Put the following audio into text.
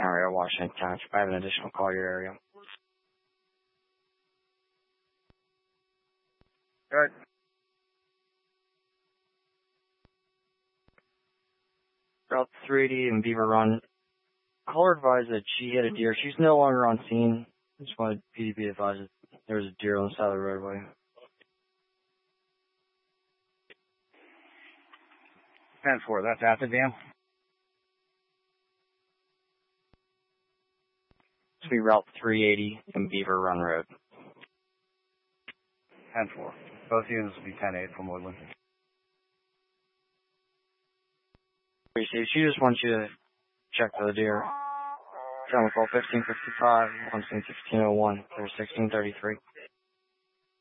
County, Washington Township. I have an additional call your area. Good. Route 380 in Beaver Run. Caller advised that she hit a deer. She's no longer on scene. Just wanted PDB advised that there was a deer on the side of the roadway. 10-4, that's at the dam? This will be Route 380 in Beaver Run Road. 10-4. Both units will be 10-8 from Woodland. She just wants you to check for the deer. Trying to call 1555, 1601, or 1633.